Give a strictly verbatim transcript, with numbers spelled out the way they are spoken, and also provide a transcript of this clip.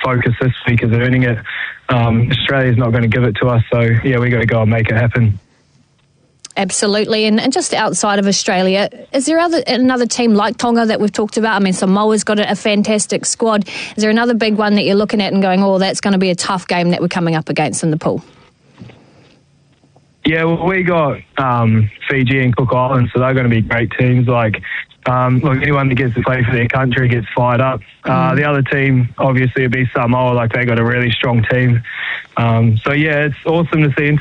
focus this week is earning it. Um, Australia's not going to give it to us, so yeah, we got to go and make it happen. Absolutely. And, and just outside of Australia, is there other another team like Tonga that we've talked about? I mean, Samoa's got a, a fantastic squad. Is there another big one that you're looking at and going, oh, that's going to be a tough game that we're coming up against in the pool? Yeah, well, we got um, Fiji and Cook Islands, so they're going to be great teams. Like, um, look, anyone that gets to play for their country gets fired up. Uh, mm. The other team, obviously, would be Samoa. Like, they got a really strong team. Um, so, yeah, it's awesome to see